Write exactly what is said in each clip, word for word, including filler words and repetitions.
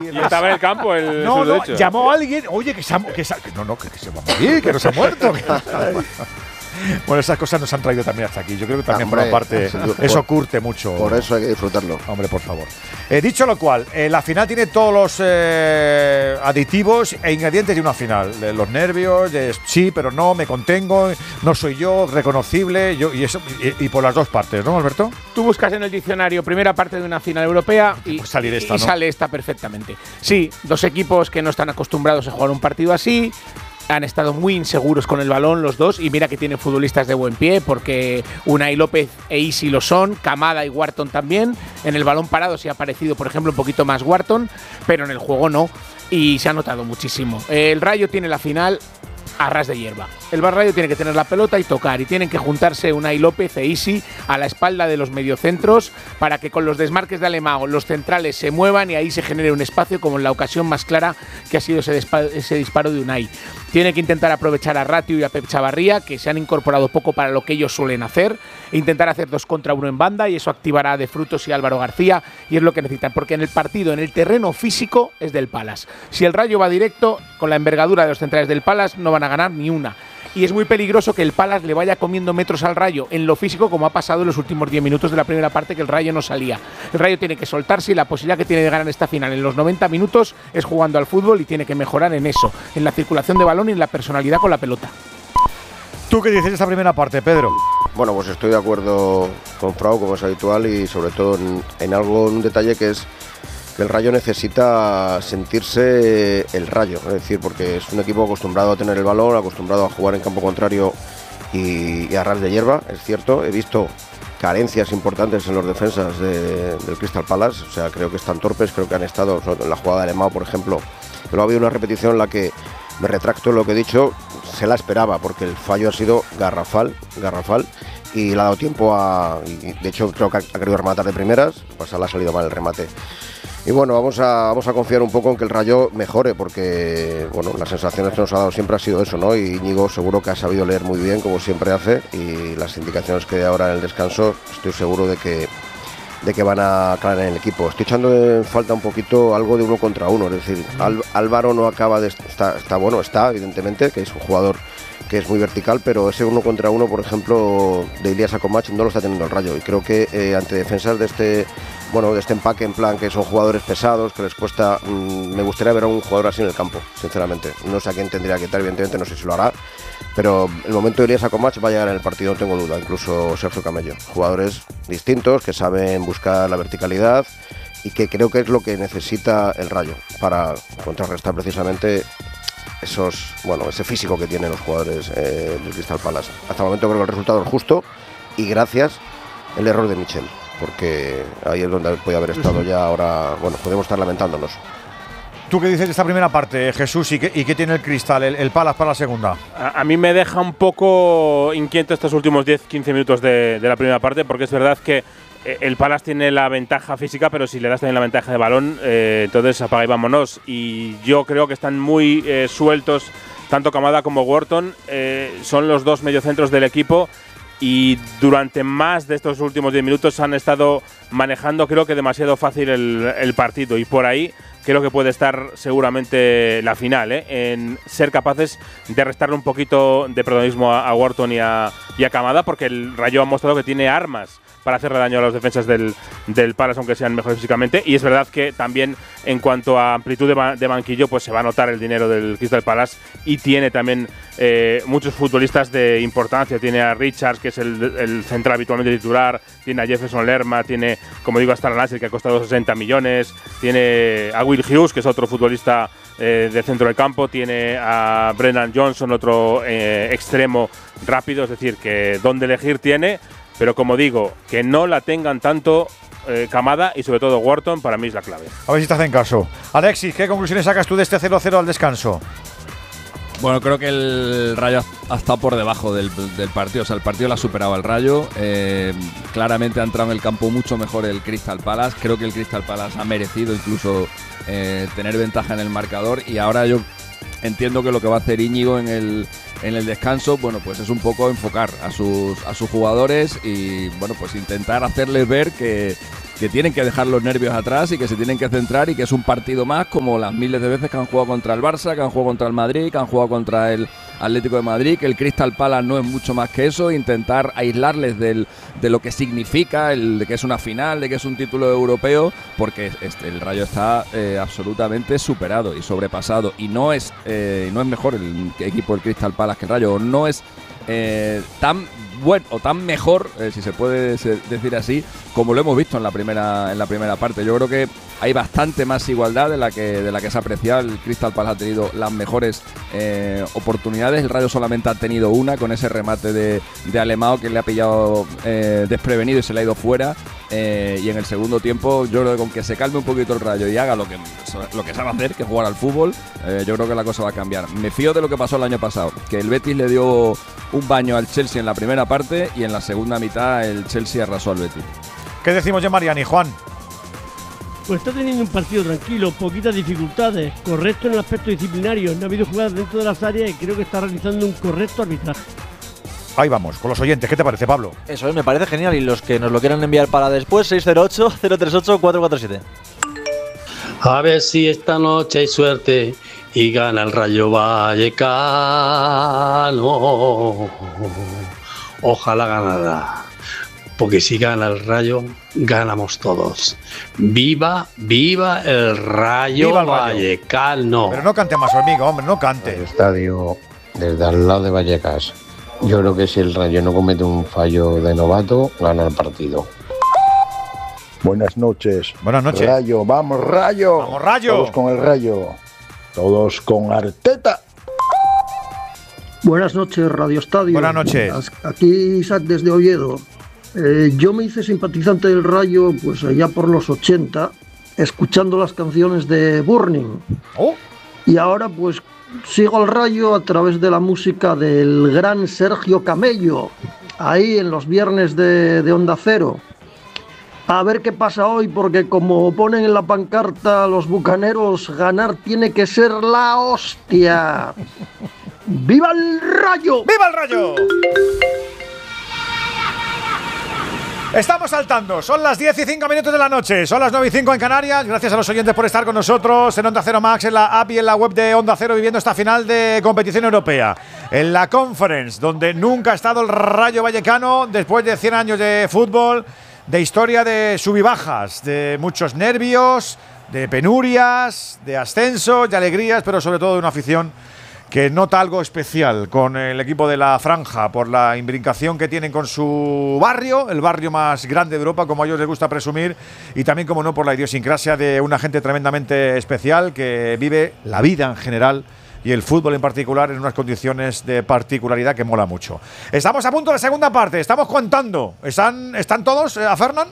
Y estaba en el campo el No, no, hecho. llamó a alguien, oye, que se ha, que se ha, que no, no, que, que se va a morir, que no se ha muerto. Bueno, esas cosas nos han traído también hasta aquí. Yo creo que también Hombre, por parte por, eso curte mucho. Por eso hay que disfrutarlo. Hombre, por favor. Eh, dicho lo cual, eh, la final tiene todos los eh, aditivos e ingredientes de una final. De los nervios, de sí, pero no, me contengo, no soy yo, reconocible, yo y eso y, y por las dos partes, ¿no, Alberto? Tú buscas en el diccionario primera parte de una final europea y, pues salir esta, y ¿no? sale esta perfectamente. Sí, dos equipos que no están acostumbrados a jugar un partido así. Han estado muy inseguros con el balón los dos y mira que tienen futbolistas de buen pie porque Unai López e Isi lo son, Kamada y Wharton también. En el balón parado sí ha aparecido, por ejemplo, un poquito más Wharton, pero en el juego no y se ha notado muchísimo. El Rayo tiene la final a ras de hierba. El Rayo tiene que tener la pelota y tocar y tienen que juntarse Unai López e Isi a la espalda de los mediocentros para que con los desmarques de Alemão los centrales se muevan y ahí se genere un espacio como en la ocasión más clara que ha sido ese, ese disparo de Unai. Tiene que intentar aprovechar a Ratio y a Pep Chavarría, que se han incorporado poco para lo que ellos suelen hacer, e intentar hacer dos contra uno en banda y eso activará a De Frutos y Álvaro García y es lo que necesitan, porque en el partido, en el terreno físico, es del Palace. Si el Rayo va directo, con la envergadura de los centrales del Palace, no van a ganar ni una. Y es muy peligroso que el Palace le vaya comiendo metros al Rayo en lo físico, como ha pasado en los últimos diez minutos de la primera parte, que el Rayo no salía. El Rayo tiene que soltarse y la posibilidad que tiene de ganar esta final en los noventa minutos es jugando al fútbol y tiene que mejorar en eso, en la circulación de balón y en la personalidad con la pelota. ¿Tú qué dices de esta primera parte, Pedro? Bueno, pues estoy de acuerdo con Frau, como es habitual, y sobre todo en, en algo, en un detalle que es que el Rayo necesita sentirse el Rayo, es decir, porque es un equipo acostumbrado a tener el balón, acostumbrado a jugar en campo contrario y, y a ras de hierba, es cierto. He visto carencias importantes en los defensas de, del Crystal Palace, o sea, creo que están torpes, creo que han estado, en la jugada de Alemão, por ejemplo, pero ha habido una repetición en la que me retracto lo que he dicho, se la esperaba, porque el fallo ha sido garrafal, garrafal, y le ha dado tiempo a, y de hecho creo que ha, ha querido rematar de primeras, pues le ha salido mal el remate. Y bueno, vamos a, vamos a confiar un poco en que el Rayo mejore, porque bueno, las sensaciones que nos ha dado siempre ha sido eso, ¿no? Y Íñigo seguro que ha sabido leer muy bien, como siempre hace, y las indicaciones que dé ahora en el descanso, estoy seguro de que, de que van a aclarar en el equipo. Estoy echando en falta un poquito algo de uno contra uno, es decir, Al, Álvaro no acaba de... Está, está bueno, está, evidentemente, que es un jugador que es muy vertical, pero ese uno contra uno, por ejemplo, de Ilias Akomach no lo está teniendo el Rayo, y creo que eh, ante defensas de este... Bueno, de este empaque en plan que son jugadores pesados, que les cuesta... Mmm, me gustaría ver a un jugador así en el campo, sinceramente. No sé a quién tendría que estar, evidentemente, no sé si lo hará, pero el momento de Ilias Akomach va a llegar en el partido, no tengo duda, incluso Sergio Camello. Jugadores distintos, que saben buscar la verticalidad y que creo que es lo que necesita el Rayo para contrarrestar precisamente esos, bueno, ese físico que tienen los jugadores eh, del Crystal Palace. Hasta el momento creo que el resultado es justo y gracias el error de Michel, porque ahí es donde puede haber estado ya ahora, bueno, podemos estar lamentándonos. ¿Tú qué dices de esta primera parte, Jesús? ¿Y qué, y qué tiene el Cristal, el, el Palace para la segunda? A, a mí me deja un poco inquieto estos últimos diez quince minutos de, de la primera parte, porque es verdad que eh, el Palace tiene la ventaja física, pero si le das también la ventaja de balón, eh, entonces apaga y vámonos. Y yo creo que están muy eh, sueltos, tanto Kamada como Wharton, eh, son los dos mediocentros del equipo. Y durante más de estos últimos diez minutos han estado manejando, creo que demasiado fácil el, el partido. Y por ahí creo que puede estar seguramente la final, ¿eh? En ser capaces de restarle un poquito de protagonismo a, a Wharton y a, y a Kamada, porque el Rayo ha mostrado que tiene armas para hacerle daño a los defensas del, del Palace, aunque sean mejores físicamente. Y es verdad que también en cuanto a amplitud de, ba de banquillo, pues se va a notar el dinero del Crystal Palace, y tiene también eh, muchos futbolistas de importancia. Tiene a Richards, que es el, el central habitualmente titular, tiene a Jefferson Lerma, tiene, como digo, a Star Nasser, que ha costado sesenta millones, tiene a Will Hughes, que es otro futbolista eh, de centro del campo, tiene a Brennan Johnson, otro eh, extremo rápido, es decir, que donde elegir tiene. Pero como digo, que no la tengan tanto eh, Kamada y sobre todo Wharton, para mí es la clave. A ver si te hacen caso. Alexis, ¿qué conclusiones sacas tú de este cero cero al descanso? Bueno, creo que el Rayo ha estado por debajo del, del partido. O sea, el partido lo ha superado al Rayo. Eh, claramente ha entrado en el campo mucho mejor el Crystal Palace. Creo que el Crystal Palace ha merecido incluso eh, tener ventaja en el marcador. Y ahora yo entiendo que lo que va a hacer Íñigo en el, en el descanso, bueno, pues es un poco enfocar a sus, a sus jugadores y, bueno, pues intentar hacerles ver que, que tienen que dejar los nervios atrás y que se tienen que centrar y que es un partido más como las miles de veces que han jugado contra el Barça, que han jugado contra el Madrid, que han jugado contra el Atlético de Madrid, que el Crystal Palace no es mucho más que eso, intentar aislarles del, de lo que significa, el, de que es una final, de que es un título europeo, porque este, el Rayo está eh, absolutamente superado y sobrepasado, y no es, eh, no es mejor el equipo del Crystal Palace que el Rayo, no es eh, tan bueno o tan mejor, eh, si se puede decir así, como lo hemos visto en la primera en la primera parte. Yo creo que hay bastante más igualdad de la que de la que se ha apreciado. El Crystal Palace ha tenido las mejores eh, oportunidades. El Rayo solamente ha tenido una con ese remate de, de Alemão que le ha pillado eh, desprevenido y se le ha ido fuera. Eh, y en el segundo tiempo, yo creo que con que se calme un poquito el Rayo y haga lo que, lo que sabe hacer, que es jugar al fútbol, eh, yo creo que la cosa va a cambiar. Me fío de lo que pasó el año pasado, que el Betis le dio un baño al Chelsea en la primera parte y en la segunda mitad el Chelsea arrasó al Betis. ¿Qué decimos de Mariani, Juan? Pues está teniendo un partido tranquilo, poquitas dificultades, correcto en el aspecto disciplinario, no ha habido jugadas dentro de las áreas y creo que está realizando un correcto arbitraje. Ahí vamos, con los oyentes. ¿Qué te parece, Pablo? Eso es, me parece genial. Y los que nos lo quieran enviar para después, seis cero ocho, cero tres ocho, cuatro cuatro siete. A ver si esta noche hay suerte y gana el Rayo Vallecano. Ojalá ganara, porque si gana el Rayo, ganamos todos. ¡Viva, viva el Rayo, ¡Viva el Rayo! Vallecano! Pero no cante más, amigo, hombre, no cante. El estadio desde al lado de Vallecas. Yo creo que si el Rayo no comete un fallo de novato, gana el partido. Buenas noches. Buenas noches. Rayo, vamos Rayo. Vamos Rayo. Todos con el Rayo. Todos con Arteta. Buenas noches, Radio Estadio. Buenas noches. Aquí Isaac desde Oviedo. Eh, yo me hice simpatizante del Rayo pues allá por los ochenta, escuchando las canciones de Burning. Oh. Y ahora pues sigo al Rayo a través de la música del gran Sergio Camello, ahí en los viernes de, de Onda Cero. A ver qué pasa hoy, porque como ponen en la pancarta los bucaneros, ganar tiene que ser la hostia. ¡Viva el Rayo! ¡Viva el Rayo! Estamos saltando, son las diez y cinco minutos de la noche, son las nueve y cinco en Canarias. Gracias a los oyentes por estar con nosotros en Onda Cero Max, en la app y en la web de Onda Cero, viviendo esta final de competición europea. En la Conference, donde nunca ha estado el Rayo Vallecano después de cien años de fútbol, de historia de sub y bajas, de muchos nervios, de penurias, de ascensos, de alegrías, pero sobre todo de una afición que nota algo especial con el equipo de la Franja por la imbricación que tienen con su barrio, el barrio más grande de Europa, como a ellos les gusta presumir, y también, como no, por la idiosincrasia de una gente tremendamente especial que vive la vida en general y el fútbol en particular en unas condiciones de particularidad que mola mucho. Estamos a punto de la segunda parte, estamos contando. ¿Están, están todos a Fernan?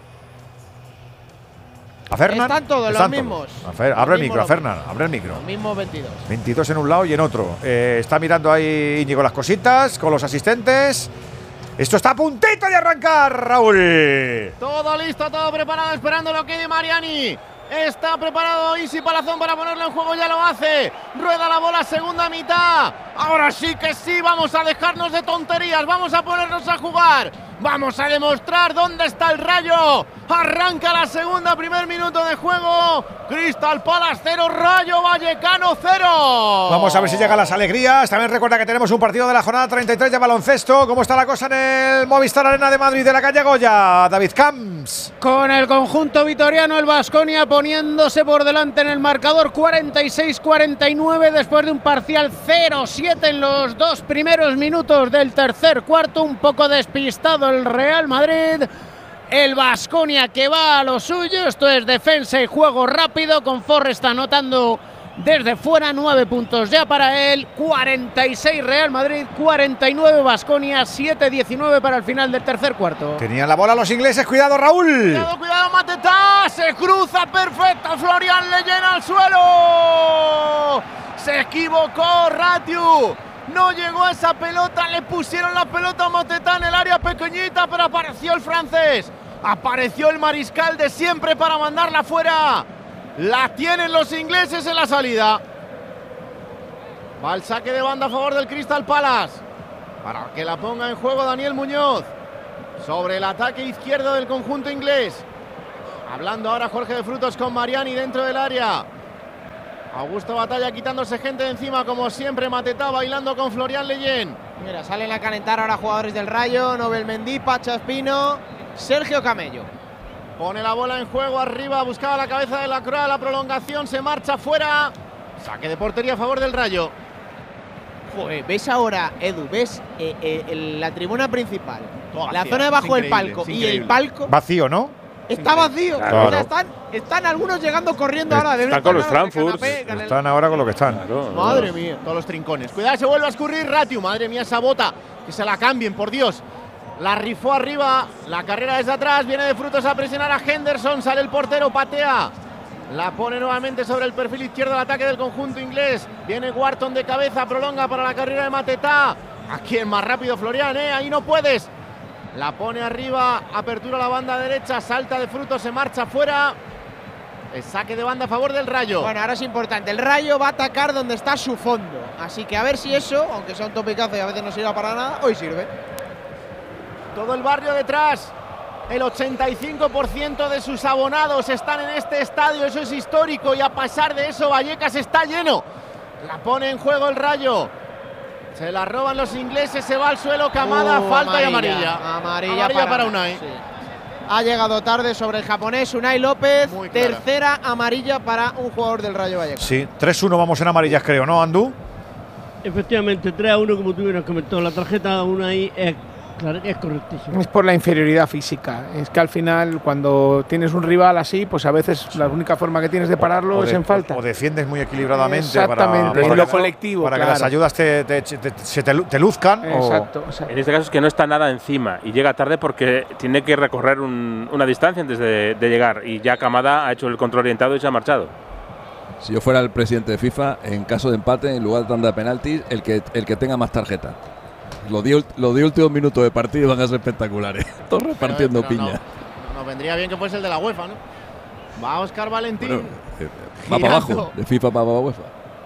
¿A Fernan? Están todos Están los mismos. A Fer, abre el micro, a Fernan, abre el micro. Los mismos veintidós. veintidós en un lado y en otro. Eh, está mirando ahí Íñigo las cositas con los asistentes. Esto está a puntito de arrancar, Raúl. Todo listo, todo preparado, esperando lo que de Mariani. Está preparado Isi Palazón para ponerlo en juego, ya lo hace. Rueda la bola, segunda mitad. Ahora sí que sí, vamos a dejarnos de tonterías, vamos a ponernos a jugar. Vamos a demostrar dónde está el Rayo. Arranca la segunda, primer minuto de juego. Crystal Palace cero, Rayo Vallecano cero. Vamos a ver si llegan las alegrías. También recuerda que tenemos un partido de la jornada treinta y tres de baloncesto. ¿Cómo está la cosa en el Movistar Arena de Madrid de la calle Goya? David Camps. Con el conjunto vitoriano, el Baskonia poniéndose por delante en el marcador cuarenta y seis cuarenta y nueve después de un parcial cero siete en los dos primeros minutos del tercer cuarto. Un poco despistado el Real Madrid. El Baskonia que va a lo suyo. Esto es defensa y juego rápido, con Forrest anotando desde fuera. Nueve puntos ya para él. cuarenta y seis Real Madrid, cuarenta y nueve Baskonia. Siete diecinueve para el final del tercer cuarto. Tenían la bola los ingleses. Cuidado, Raúl. Cuidado, cuidado, Mateta. Se cruza perfecta. Florian le llena al suelo. Se equivocó Ratiu. No llegó a esa pelota, le pusieron la pelota a Mateta en el área pequeñita, pero apareció el francés. Apareció el mariscal de siempre para mandarla fuera. La tienen los ingleses en la salida. Va el saque de banda a favor del Crystal Palace. Para que la ponga en juego Daniel Muñoz. Sobre el ataque izquierdo del conjunto inglés. Hablando ahora Jorge de Frutos con Mariani dentro del área. Augusto Batalla quitándose gente de encima como siempre. Matetá bailando con Florian Leyen. Mira, salen a calentar ahora jugadores del Rayo. Nobel Mendy, Pacha Espino, Sergio Camello. Pone la bola en juego arriba, buscaba la cabeza de la Croa, la prolongación, se marcha fuera. Saque de portería a favor del Rayo. Joder, ves ahora, Edu, ves eh, eh, la tribuna principal, Toda la vacía, zona debajo del increíble, palco es y el increíble. palco Vacío, ¿no? está vacío. Claro. O sea, están, están algunos llegando corriendo ahora. Deben Están con los estar, ¿no? Frankfurt. Canapé, con el- Están ahora con lo que están. Madre mía, todos los trincones. Cuidado, se vuelve a escurrir Ratiu. Madre mía, esa bota. Que se la cambien, por Dios. La rifó arriba. La carrera desde atrás. Viene de Frutos a presionar a Henderson. Sale el portero, patea. La pone nuevamente sobre el perfil izquierdo del ataque del conjunto inglés. Viene Wharton de cabeza, prolonga para la carrera de Matetá. Aquí es más rápido Florian, ¿eh? Ahí no puedes. La pone arriba, apertura a la banda derecha, salta de Frutos, se marcha fuera. El saque de banda a favor del Rayo. Bueno, ahora es importante. El Rayo va a atacar donde está su fondo. Así que a ver si eso, aunque sea un topicazo y a veces no sirva para nada, hoy sirve. Todo el barrio detrás. El ochenta y cinco por ciento de sus abonados están en este estadio. Eso es histórico. Y a pesar de eso, Vallecas está lleno. La pone en juego el Rayo. Se la roban los ingleses. Se va al suelo. Camada, Uh, falta amarilla, y amarilla. Amarilla, Amarilla para, para Unai. Sí. Ha llegado tarde sobre el japonés Unai López. Muy clara. Tercera amarilla para un jugador del Rayo Vallecas. Sí, tres uno vamos en amarillas, creo, ¿no, Andú? Efectivamente, tres a uno, como tú hubieras comentado. La tarjeta una ahí es, claro, es correctísima. Es por la inferioridad física. Es que al final, cuando tienes un rival así, pues a veces la única forma que tienes de pararlo O es de- en falta. O defiendes muy equilibradamente. Exactamente, para, en lo que- colectivo, Para que claro. las ayudas te, te- te- se te, lu- te luzcan. o- Exacto, exacto. En este caso es que no está nada encima y llega tarde porque tiene que recorrer un- una distancia antes de, de llegar. Y ya Kamada ha hecho el control orientado y se ha marchado. Si yo fuera el presidente de FIFA, en caso de empate, en lugar de tanda de penaltis, el que, el que tenga más tarjetas. Los diez los diez últimos minutos de partido van a ser espectaculares. Todos repartiendo Pero no, piña. no, Nos vendría bien que fuese el de la UEFA, ¿no? Va Óscar Valentín. Bueno, eh, va para Girando. abajo, de FIFA para UEFA.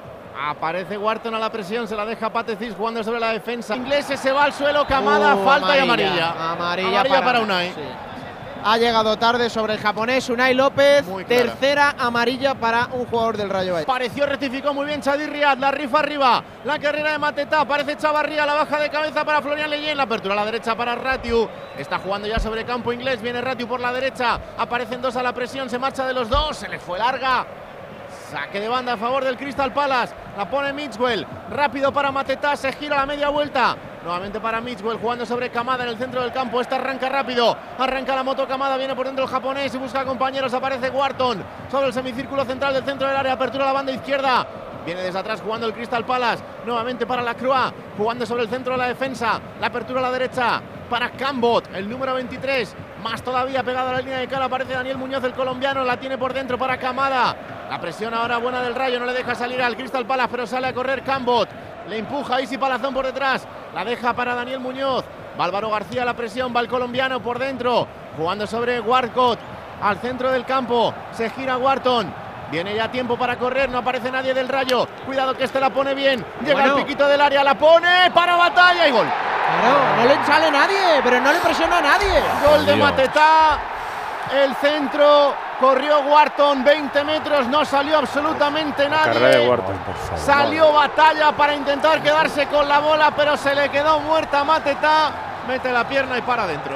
Aparece Wharton a la presión, se la deja Patecis jugando sobre la defensa. Ingleses se va al suelo, Camada, Uh, falta y amarilla, amarilla. amarilla para, para- Unai. sí. Ha llegado tarde sobre el japonés Unai López. Muy clara. Tercera amarilla para un jugador del Rayo Vallecas. Pareció, rectificó muy bien Chadir Riad, la rifa arriba, la carrera de Matetá, aparece Chavarría, la baja de cabeza para Florian Leyen, la apertura a la derecha para Ratiu, está jugando ya sobre campo inglés, viene Ratiu por la derecha, aparecen dos a la presión, se marcha de los dos, se le fue larga. Saque de banda a favor del Crystal Palace. La pone Mitchell. Rápido para Matetá. Se gira a la media vuelta. Nuevamente para Mitchell jugando sobre Kamada en el centro del campo. Esta arranca rápido. Arranca la moto Kamada. Viene por dentro el japonés y busca compañeros. Aparece Wharton sobre el semicírculo central del centro del área. Apertura a la banda izquierda. Viene desde atrás jugando el Crystal Palace. Nuevamente para la Croix. Jugando sobre el centro de la defensa. La apertura a la derecha para Cambot, el número veintitrés. Más todavía pegado a la línea de cara. Aparece Daniel Muñoz, el colombiano. La tiene por dentro para Kamada. La presión ahora buena del Rayo. No le deja salir al Crystal Palace, pero sale a correr Cambot. Le empuja Isi Palazón por detrás. La deja para Daniel Muñoz. Va Álvaro García, la presión. Va el colombiano por dentro. Jugando sobre Walcott. Al centro del campo. Se gira Wharton. Viene ya tiempo para correr, no aparece nadie del Rayo. Cuidado que este la pone bien. Llega Bueno. al piquito del área, la pone para Batalla y gol. Claro, no le sale nadie, pero no le presiona a nadie. Gol de Matetá. El centro, corrió Wharton veinte metros, no salió absolutamente Carrera de nadie. Wharton. Salió Batalla para intentar quedarse con la bola, pero se le quedó muerta Matetá. Mete la pierna y para adentro.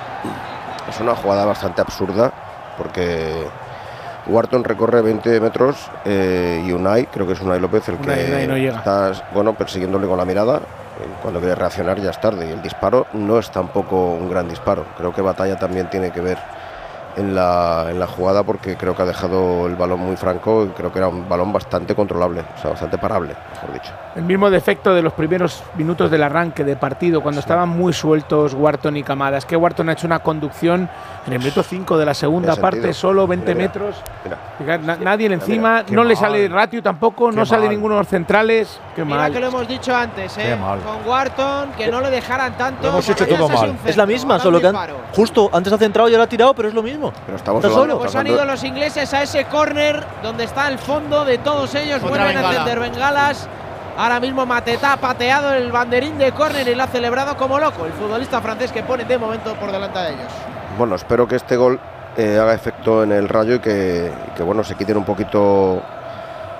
Es una jugada bastante absurda porque Wharton recorre veinte metros eh, y Unai, creo que es Unai López el Unai- que Unai no llega. está bueno, persiguiéndole con la mirada. Cuando quiere reaccionar ya es tarde y el disparo no es tampoco un gran disparo. Creo que Batalla también tiene que ver en la, en la jugada porque creo que ha dejado el balón muy franco y creo que era un balón bastante controlable, o sea, bastante parable, mejor dicho. El mismo defecto de los primeros minutos del arranque de partido, cuando estaban muy sueltos Wharton y Kamada. Es que Wharton ha hecho una conducción en el minuto cinco de la segunda Tiene parte, sentido. solo veinte Mira, metros. Mira. Fíjate, na- nadie le encima, qué no le mal. sale Ratiu tampoco, Qué no sale mal. ninguno de los centrales. Qué Mira mal. que lo hemos dicho antes, Qué ¿eh? mal. Con Wharton, que no le dejaran tanto. Lo hemos hecho porque todo ya se hace mal. un centro, Es la misma, ahora solo un que han- disparo. justo antes ha centrado y ahora ha tirado, pero es lo mismo. Pero estamos Está hablando- solo. Pues han hablando- ido los ingleses a ese córner donde está el fondo de todos ellos. Otra Vuelven a bengala. encender bengalas. Ahora mismo Matetá ha pateado el banderín de córner y lo ha celebrado como loco. El futbolista francés que pone de momento por delante de ellos. Bueno, espero que este gol eh, haga efecto en el Rayo y que, y que bueno, se quiten un poquito